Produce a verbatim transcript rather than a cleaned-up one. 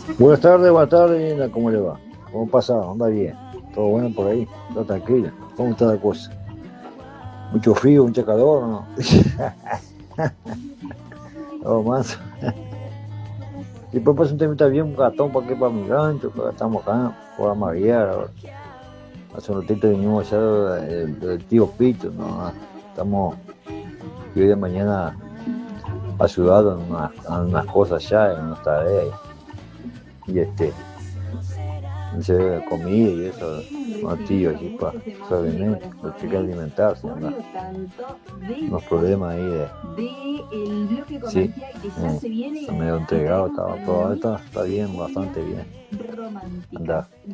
Buenas tardes, buenas tardes, Linda, ¿cómo le va? ¿Cómo pasa? ¿Anda bien? ¿Todo bueno por ahí? ¿Todo tranquilo? ¿Cómo está la cosa? ¿Mucho frío, mucha calor o no? Todo más. Y después pasa un temita bien, un gatón para aquí, para mi rancho, que estamos acá, por amarillar ahora. Hace un ratito vinimos allá del, del tío Pito, ¿no? Estamos, y hoy de mañana ayudando en unas, en unas cosas allá, en unas tareas. Y este, hice comida y eso, unos tíos así para sobrevivir, porque hay que alimentarse, ¿no? Unos problemas ahí de. Sí, eh, está medio entregado, estaba, pero ahora está, está bien, bastante bien. Anda.